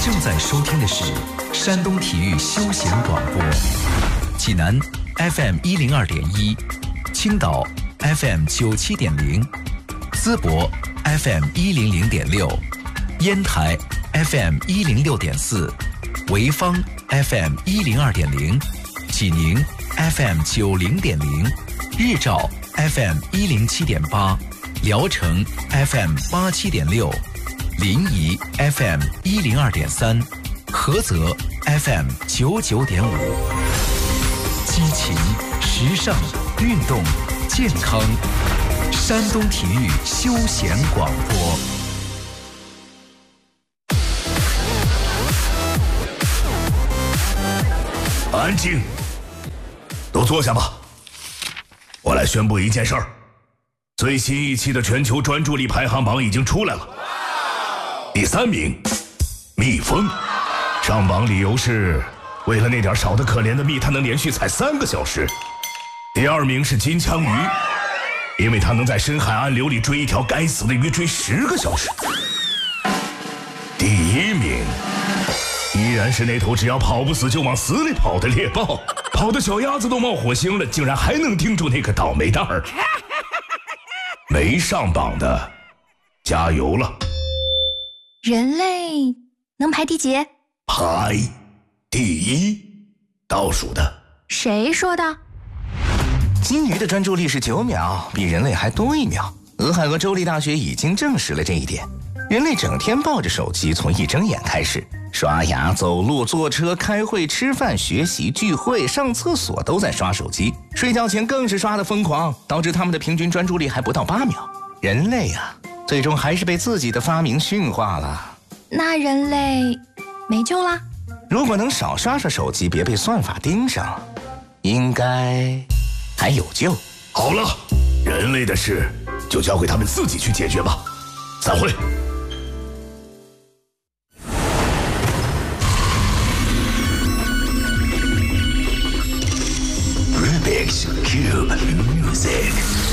正在收听的是山东体育休闲广播，济南 FM 102.1，青岛 FM 97.0，淄博 FM 100.6，烟台 FM 106.4，潍坊 FM 102.0，济宁 FM 90.0，日照 FM 107.8，聊城 FM 87.6，临沂 FM 102.3，菏泽 FM 99.5。激情、时尚、运动、健康，山东体育休闲广播。 安静，都坐下吧。我来宣布一件事儿，最新一期的全球专注力排行榜已经出来了。第3名，蜜蜂。上榜理由是，为了那点少得可怜的蜜，它能连续采3个小时。第2名是金枪鱼，因为它能在深海暗流里追一条该死的鱼追10个小时。第1名依然是那头只要跑不死就往死里跑的猎豹，跑的小鸭子都冒火星了，竟然还能盯住那个倒霉蛋儿。没上榜的，加油了！ 人类能排第几？ 排第1，倒数的。 谁说的？ 金鱼的专注力是9秒，比人类还多1秒。俄亥俄州立大学已经证实了这一点。人类整天抱着手机，从一睁眼开始，刷牙、走路、坐车、开会、吃饭、学习、聚会、上厕所都在刷手机，睡觉前更是刷得疯狂，导致他们的平均专注力还不到8秒。人类啊，最终还是被自己的发明驯化了。 那人类没救啦？ 如果能少刷刷手机，别被算法盯上，应该还有救。 好了，人类的事就交给他们自己去解决吧。散会。 Rubik's Cube Music。